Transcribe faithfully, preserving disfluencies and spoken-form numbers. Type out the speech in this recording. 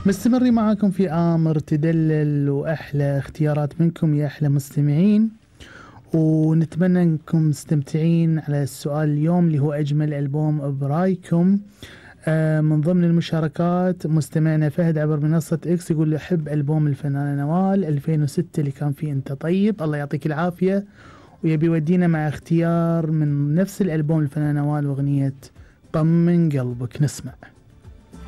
مستمرين معاكم في آمر تدلل، وأحلى اختيارات منكم يا أحلى مستمعين، ونتمنى أنكم مستمتعين على السؤال اليوم اللي هو أجمل ألبوم برايكم. آه من ضمن المشاركات مستمعنا فهد عبر منصة إكس يقول له أحب ألبوم الفنانة نوال ألفين وستة اللي كان فيه أنت طيب، الله يعطيك العافية. ويبي يودينا مع اختيار من نفس الألبوم الفنانة نوال وأغنية طمن قلبك، نسمع.